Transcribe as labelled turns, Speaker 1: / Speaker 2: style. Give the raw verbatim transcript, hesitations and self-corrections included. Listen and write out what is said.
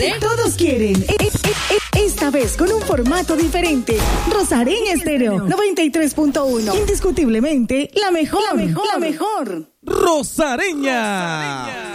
Speaker 1: ¿Qué?
Speaker 2: Todos quieren. E- e- e- Esta vez con un formato diferente. Rosareña Estéreo noventa y tres punto uno. Indiscutiblemente la mejor, la mejor, la mejor.
Speaker 3: Rosareña. Rosareña.